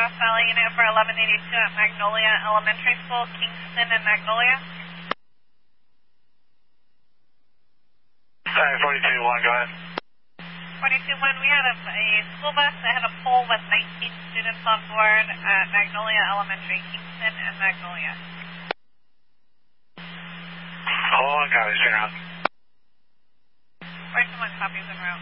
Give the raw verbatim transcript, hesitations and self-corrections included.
Ross Valley Unit for eleven eighty-two at Magnolia Elementary School, Kingston and Magnolia. Sorry, forty-two one, go ahead. forty-two one, we had a, a school bus that had a pole with nineteen students on board at Magnolia Elementary, Kingston and Magnolia. Hold on, copies en route. forty-two one, copies en route.